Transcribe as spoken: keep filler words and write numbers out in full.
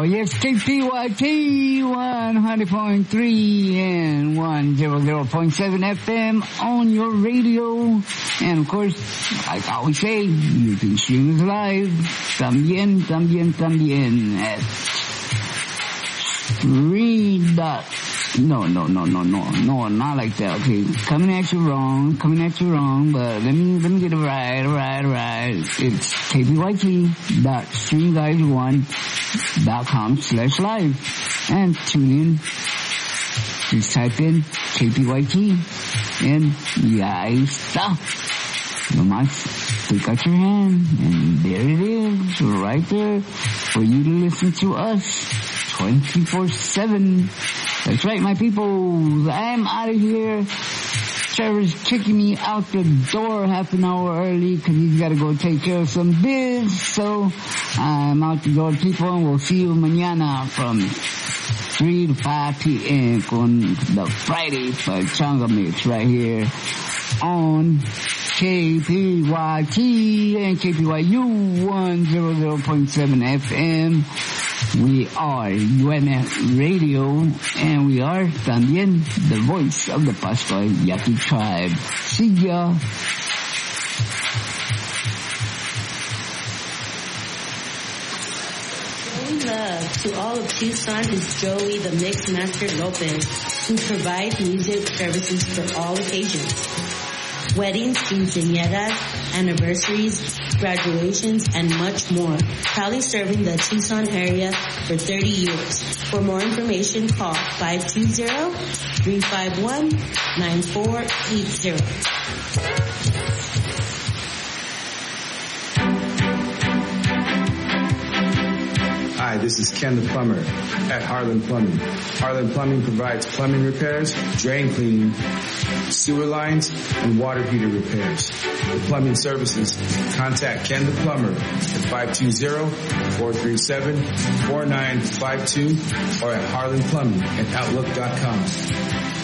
yes, K P Y T one hundred point three and one hundred point seven F M on your radio. And of course, like I always say, you can stream us live. También, también, también at three dot. No, no, no, no, no, no, not like that. Okay, coming at you wrong, coming at you wrong, but let me, let me get it right, right, right. It's K P Y T dot streamguys one dot com slash live. And tune in. Just type in K P Y T and ya está. Nomás pick out your hand and there it is, right there for you to listen to us twenty-four seven. That's right, my people. I'm out of here. Trevor's kicking me out the door half an hour early because he's got to go take care of some biz. So I'm out the door, people, and we'll see you mañana from three to five p.m. on the Friday Pachanga Mix right here on K P Y T and K P Y U one hundred point seven F M. We are U M F Radio, and we are también the voice of the Pascua Yaqui tribe. See ya. Showing love to all of Tucson is Joey the Mix Master Lopez, who provides music services for all occasions. Weddings, quinceañeras, anniversaries, graduations, and much more. Proudly serving the Tucson area for thirty years. For more information, call five two zero, three five one, nine four eight zero. Hi, this is Ken the Plumber at Harlan Plumbing. Harlan Plumbing provides plumbing repairs, drain cleaning, sewer lines, and water heater repairs. For plumbing services, contact Ken the Plumber at five two zero, four three seven, four nine five two or at harlan plumbing at outlook dot com.